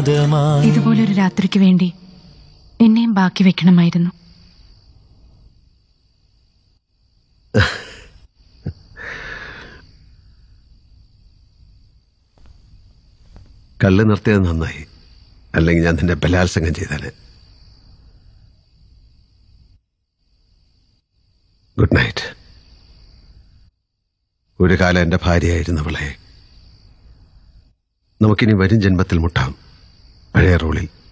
ഇതുപോലൊരു രാത്രിക്ക് വേണ്ടി എന്നെയും ബാക്കി വെക്കണമായിരുന്നു. കള്ള് നിർത്തിയത് നന്നായി, അല്ലെങ്കിൽ ഞാൻ നിന്നെ ബലാത്സംഗം ചെയ്തേനെ. Good night. ഒരു കാലം എന്റെ ഭാര്യയായിരുന്നവളെ, നമുക്കിനി വരും ജന്മത്തിൽ മുട്ടാം പഴയ റോളിൽ.